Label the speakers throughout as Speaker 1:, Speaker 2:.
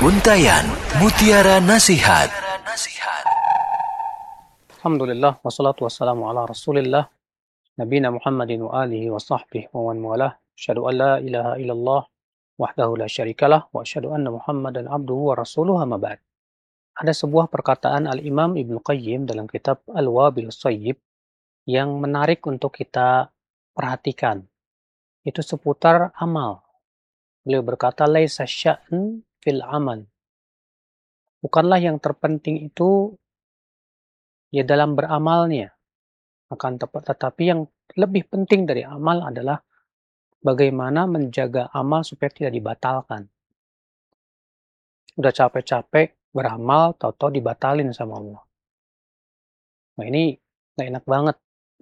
Speaker 1: Untayan Mutiara Nasihat.
Speaker 2: Alhamdulillah, wassalatu wassalamu ala rasulillah, nabina Muhammadin wa alihi wa sahbihi wa man walah, asyhadu an la ilaha illallah, wahdahu la syarikalah, wa asyhadu anna Muhammadan abduhu wa rasuluhu amma ba'd. Ada sebuah perkataan Al-Imam Ibnu Qayyim dalam kitab Al-Wabil Shayyib yang menarik untuk kita perhatikan. Itu seputar amal. Beliau berkata, laisa sya'an fil amal. Bukanlah yang terpenting itu ya dalam beramalnya. Tetapi yang lebih penting dari amal adalah bagaimana menjaga amal supaya tidak dibatalkan. Udah capek-capek beramal, tahu-tahu dibatalin sama Allah. Nah ini gak enak banget.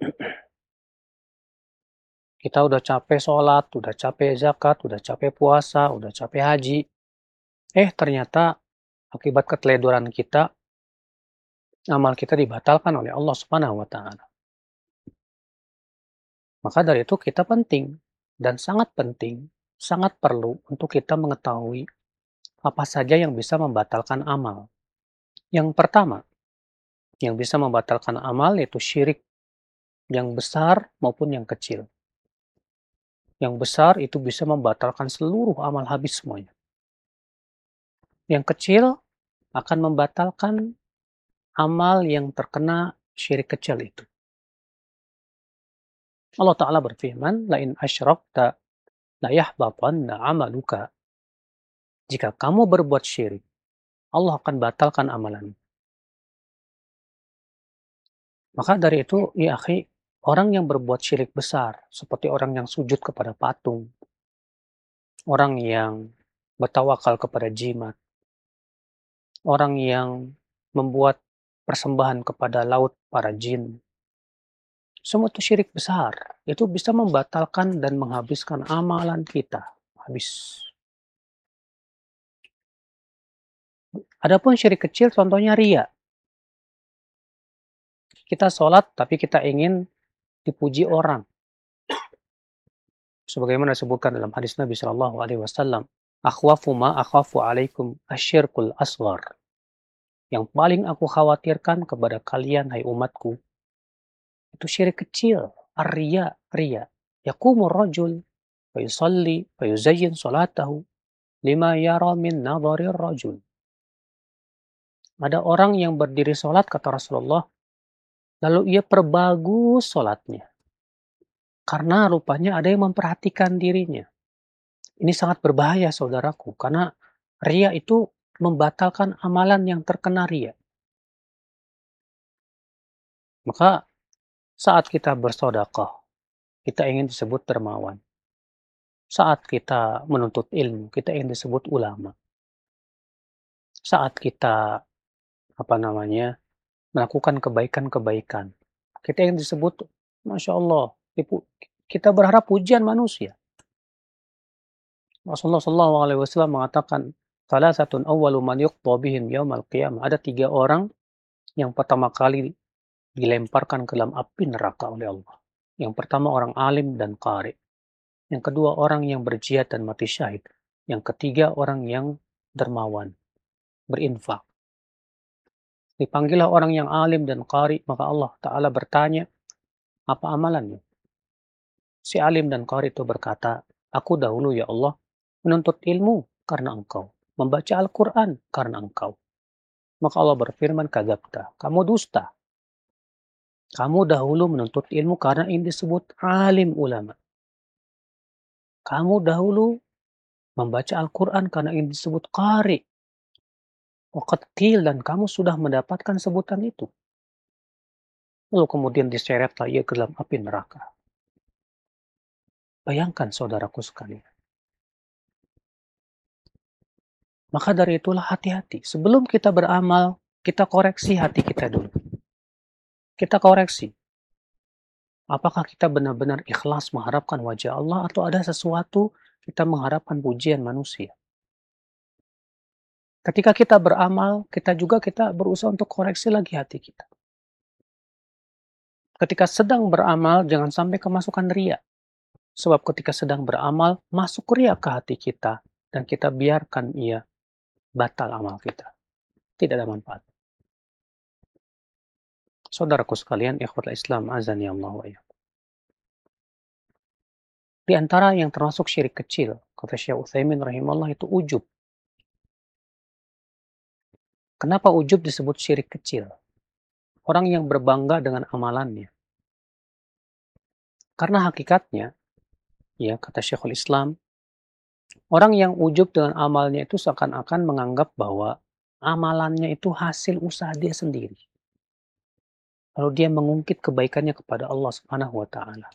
Speaker 2: Kita udah capek sholat, udah capek zakat, udah capek puasa, udah capek haji. Ternyata akibat keteledoran kita, amal kita dibatalkan oleh Allah Subhanahu wa Ta'ala. Maka dari itu kita penting dan sangat penting, sangat perlu untuk kita mengetahui apa saja yang bisa membatalkan amal. Yang pertama, yang bisa membatalkan amal yaitu syirik, yang besar maupun yang kecil. Yang besar itu bisa membatalkan seluruh amal habis semuanya. Yang kecil akan membatalkan amal yang terkena syirik kecil itu. Allah Ta'ala berfirman, "Lain asyrakta la yahbatanna amaluka." Jika kamu berbuat syirik, Allah akan batalkan amalan. Maka dari itu, ya akhi, orang yang berbuat syirik besar, seperti orang yang sujud kepada patung, orang yang bertawakal kepada jimat, orang yang membuat persembahan kepada laut para jin, semua itu syirik besar. Itu bisa membatalkan dan menghabiskan amalan kita. Habis. Adapun syirik kecil, contohnya ria. Kita sholat, tapi kita ingin dipuji orang. Sebagaimana disebutkan dalam hadis Nabi Shallallahu Alaihi Wasallam, akhwafu ma akhwafu alaikum asyirkul asghar. Yang paling aku khawatirkan kepada kalian, hai umatku, itu syirik kecil, ar-riya, riya. Yaqumur rajul, fa yusalli, fa yuzayyin salatahu, lima yara min nadharir rajul. Ada orang yang berdiri sholat, kata Rasulullah, lalu ia perbagus sholatnya. Karena rupanya ada yang memperhatikan dirinya. Ini sangat berbahaya saudaraku, karena riya itu membatalkan amalan yang terkena riya. Maka saat kita bersedekah, kita ingin disebut dermawan. Saat kita menuntut ilmu, kita ingin disebut ulama. Saat kita melakukan kebaikan-kebaikan, kita ingin disebut, Masya Allah, kita berharap pujian manusia. Rasulullah SAW mengatakan, "Salasatun awwalu man yuqta bihim yaumal qiyamah." Ada 3 orang yang pertama kali dilemparkan ke dalam api neraka oleh Allah. Yang pertama orang alim dan qari. Yang kedua orang yang berjihad dan mati syahid. Yang ketiga orang yang dermawan, berinfak. Dipanggillah orang yang alim dan qari, maka Allah Ta'ala bertanya, apa amalannya? Si alim dan qari itu berkata, aku dahulu ya Allah menuntut ilmu karena engkau, membaca Al-Quran karena engkau. Maka Allah berfirman, kadzabta, kamu dusta. Kamu dahulu menuntut ilmu karena ini disebut alim ulama. Kamu dahulu membaca Al-Quran karena ini disebut qari. Waqad dan kamu sudah mendapatkan sebutan itu. Lalu kemudian diseretlah ia ke dalam api neraka. Bayangkan saudaraku sekalian. Maka dari itulah hati-hati. Sebelum kita beramal, kita koreksi hati kita dulu. Kita koreksi. Apakah kita benar-benar ikhlas mengharapkan wajah Allah atau ada sesuatu kita mengharapkan pujian manusia. Ketika kita beramal, kita berusaha untuk koreksi lagi hati kita. Ketika sedang beramal, jangan sampai kemasukan riya. Sebab ketika sedang beramal, masuk riya ke hati kita dan kita biarkan ia batal amal kita. Tidak ada manfaat. Saudaraku sekalian, ikhwatul Islam, azani Allah wa iyyakum. Di antara yang termasuk syirik kecil, kata Syekh Utsaimin rahimahullah, itu ujub. Kenapa ujub disebut syirik kecil? Orang yang berbangga dengan amalannya. Karena hakikatnya, ya kata Syekhul Islam, orang yang ujub dengan amalnya itu seakan-akan menganggap bahwa amalannya itu hasil usaha dia sendiri. Lalu dia mengungkit kebaikannya kepada Allah Subhanahu wa taala.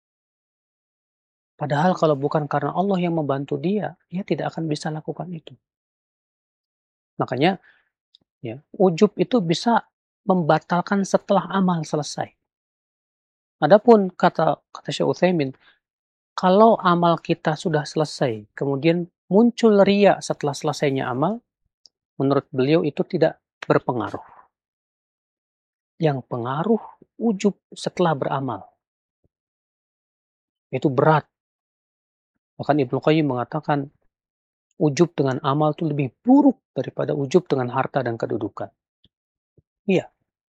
Speaker 2: Padahal kalau bukan karena Allah yang membantu dia tidak akan bisa lakukan itu. Makanya ya, ujub itu bisa membatalkan setelah amal selesai. Adapun kata Syekh Utsaimin, kalau amal kita sudah selesai, kemudian muncul riya setelah selesainya amal, menurut beliau itu tidak berpengaruh. Yang pengaruh ujub setelah beramal. Itu berat. Bahkan Ibnu Qayyim mengatakan, ujub dengan amal itu lebih buruk daripada ujub dengan harta dan kedudukan. Iya,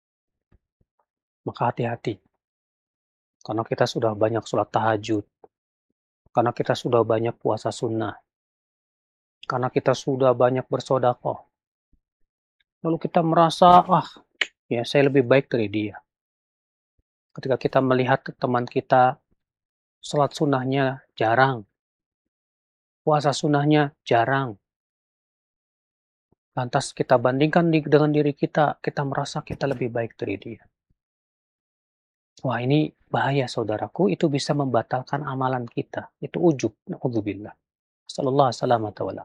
Speaker 2: maka hati-hati. Karena kita sudah banyak sholat tahajud. Karena kita sudah banyak puasa sunnah. Karena kita sudah banyak bersedekah. Lalu kita merasa, saya lebih baik dari dia. Ketika kita melihat teman kita, sholat sunnahnya jarang. Puasa sunnahnya jarang. Lantas kita bandingkan dengan diri kita, kita merasa kita lebih baik dari dia. Wah, ini bahaya saudaraku, itu bisa membatalkan amalan kita. Itu ujub, na'udzubillah. Sallallahu salamata wala.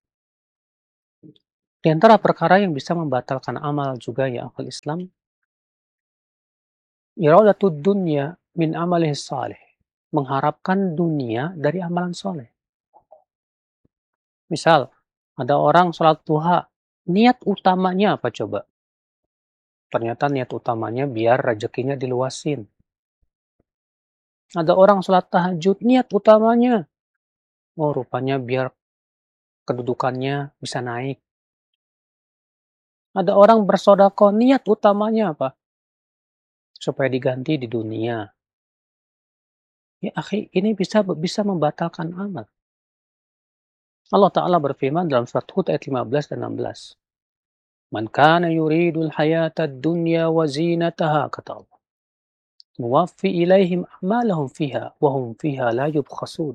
Speaker 2: Di antara perkara yang bisa membatalkan amal juga ya akal Islam, iradatud dunya min amalih salih. Mengharapkan dunia dari amalan soleh. Misal, ada orang sholat duha, niat utamanya apa coba? Ternyata niat utamanya biar rezekinya diluasin. Ada orang sholat tahajud, niat utamanya, rupanya biar kedudukannya bisa naik. Ada orang bersedekah, niat utamanya apa? Supaya diganti di dunia. Ya akhi, ini bisa membatalkan amal. Allah Ta'ala berfirman dalam surat Hud ayat 15 dan 16. Man kana yuridul hayatad dunya wa zinataha, kata Allah. Nuwaffi ilaihim a'malahum fiha wa hum fiha la yubkhasun.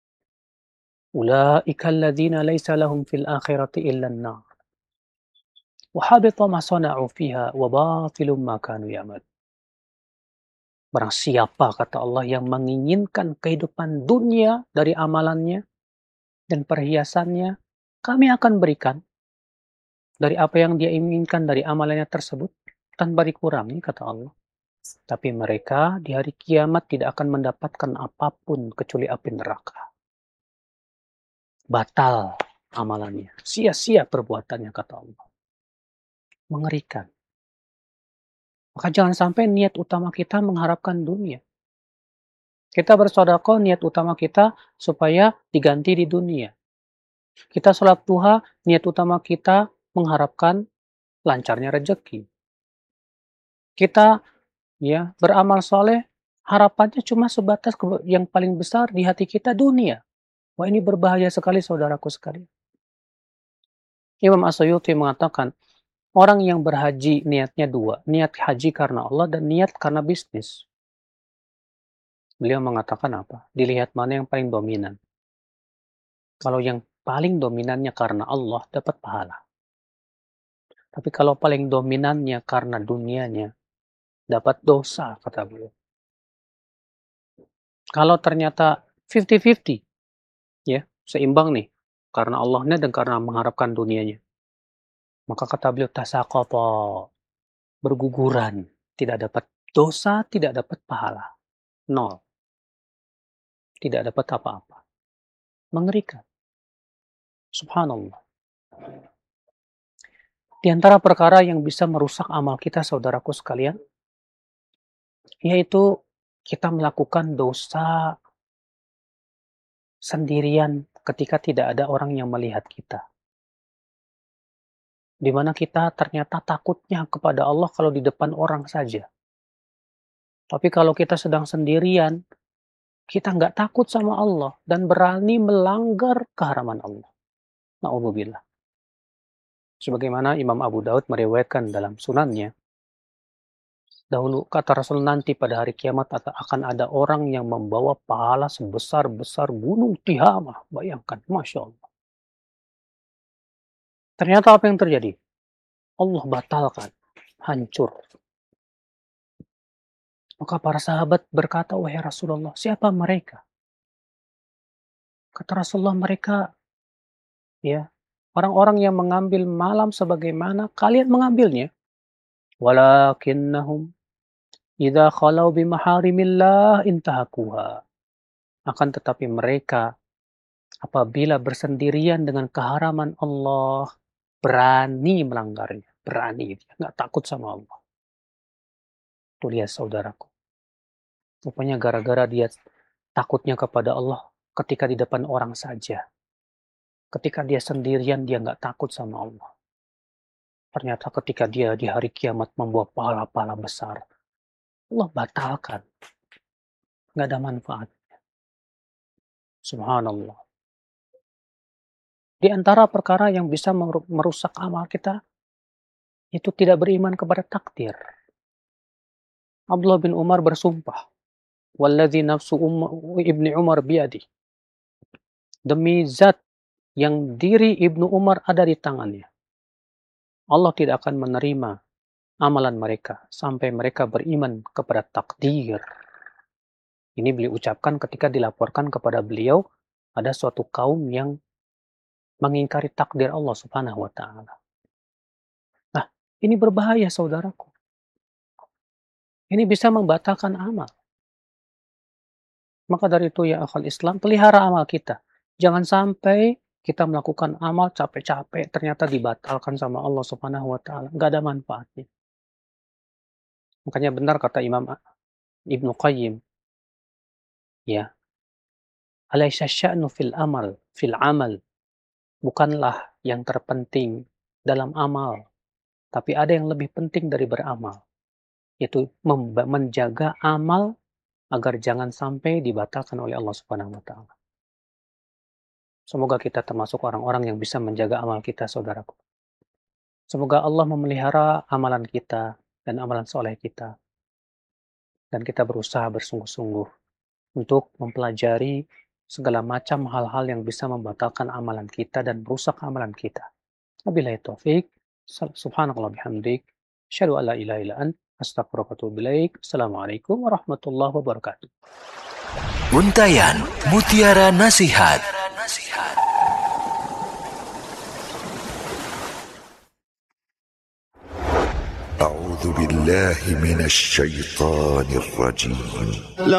Speaker 2: Ulaika alladhina laysa lahum fil akhirati illa an-nar. Wa habita ma sana'u fiha wa batilum ma kanu ya'mal. Barang siapa, kata Allah, yang menginginkan kehidupan dunia dari amalannya dan perhiasannya, kami akan berikan dari apa yang dia inginkan dari amalannya tersebut tanpa dikurangi, kata Allah. Tapi mereka di hari kiamat tidak akan mendapatkan apapun kecuali api neraka. Batal amalannya. Sia-sia perbuatannya, kata Allah. Mengerikan. Maka jangan sampai niat utama kita mengharapkan dunia. Kita bersedekah, niat utama kita supaya diganti di dunia. Kita sholat duha, niat utama kita mengharapkan lancarnya rezeki. Kita beramal soleh, harapannya cuma sebatas yang paling besar di hati kita dunia. Wah, ini berbahaya sekali saudaraku sekalian. Imam As-Suyuti mengatakan, orang yang berhaji niatnya dua, niat haji karena Allah dan niat karena bisnis. Beliau mengatakan apa? Dilihat mana yang paling dominan. Kalau yang paling dominannya karena Allah, dapat pahala. Tapi kalau paling dominannya karena dunianya, dapat dosa, kata beliau. Kalau ternyata 50-50, seimbang nih, karena Allahnya dan karena mengharapkan dunianya. Maka kata beliau, tasaqata, berguguran, tidak dapat dosa, tidak dapat pahala. Nol. Tidak dapat apa-apa. Mengerikan. Subhanallah. Di antara perkara yang bisa merusak amal kita, saudaraku sekalian, yaitu kita melakukan dosa sendirian ketika tidak ada orang yang melihat kita. di mana kita ternyata takutnya kepada Allah kalau di depan orang saja. Tapi kalau kita sedang sendirian, kita nggak takut sama Allah dan berani melanggar keharaman Allah. Na'udzubillah. Sebagaimana Imam Abu Daud meriwayatkan dalam sunannya, dahulu kata Rasul, nanti pada hari kiamat akan ada orang yang membawa pahala sebesar-besar gunung Tihamah. Bayangkan, Masya Allah. Ternyata apa yang terjadi? Allah batalkan, hancur. Maka para sahabat berkata, wahai Rasulullah, siapa mereka? Kata Rasulullah, mereka ya orang-orang yang mengambil malam sebagaimana kalian mengambilnya. Walakinnahum idza khalau bimaharimillah intahakuha. Akan tetapi mereka apabila bersendirian dengan keharaman Allah, berani melanggarnya. Berani, nggak takut sama Allah. Tuh lihat saudaraku. Rupanya gara-gara dia takutnya kepada Allah ketika di depan orang saja. Ketika dia sendirian, dia nggak takut sama Allah. Ternyata ketika dia di hari kiamat membawa pahala-pahala besar, Allah batalkan. Nggak ada manfaat. Subhanallah. Di antara perkara yang bisa merusak amal kita, itu tidak beriman kepada takdir. Abdullah bin Umar bersumpah, walladzi nafsu ibni Umar biyadi. Demi zat yang diri Ibnu Umar ada di tangannya. Allah tidak akan menerima amalan mereka sampai mereka beriman kepada takdir. Ini beliau ucapkan ketika dilaporkan kepada beliau ada suatu kaum yang mengingkari takdir Allah Subhanahu wa taala. Nah, ini berbahaya saudaraku. Ini bisa membatalkan amal. Maka dari itu ya akhwal Islam, pelihara amal kita. Jangan sampai kita melakukan amal capek-capek ternyata dibatalkan sama Allah Subhanahu wa taala, enggak ada manfaatnya. Makanya benar kata Imam Ibnu Qayyim, ya. Alaisa sya'nu fil amal. Bukanlah yang terpenting dalam amal, tapi ada yang lebih penting dari beramal, yaitu menjaga amal agar jangan sampai dibatalkan oleh Allah Subhanahu wa taala. Semoga kita termasuk orang-orang yang bisa menjaga amal kita, saudaraku. Semoga Allah memelihara amalan kita dan amalan soleh kita. Dan kita berusaha bersungguh-sungguh untuk mempelajari segala macam hal-hal yang bisa membatalkan amalan kita dan merusak amalan kita. Wabillahi taufik. Subhanakallah bihamdik. Asyhadu an la ilaha illa ant. Astaghfiruka wa atubu ilaik. Assalamualaikum warahmatullahi wabarakatuh.
Speaker 1: Untayan Mutiara Nasihat.
Speaker 3: أعوذ بالله من الشيطان الرجيم